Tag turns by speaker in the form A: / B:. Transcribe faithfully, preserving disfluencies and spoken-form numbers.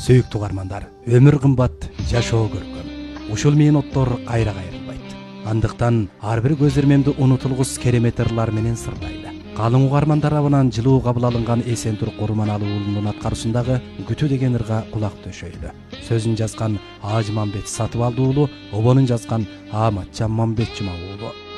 A: Сүйүктүү угармандар, өмүр кымбат, жашоо көркөм. Ушул минуттор кайра кайрылбайт. Андыктан ар бир көз ирмемди унутулгус керемет ырлар менен сырлайлы. Калың угармандар абынан жылуу кабыл алынган Эсентур Курманалы уулунун аткарышындагы Күтүү деген ырга кулак төшөйлү. Сөзүн жазган Ажымамбет Сатыбалды уулу, обонун жазган Аматжан Мамбетжимов уулу.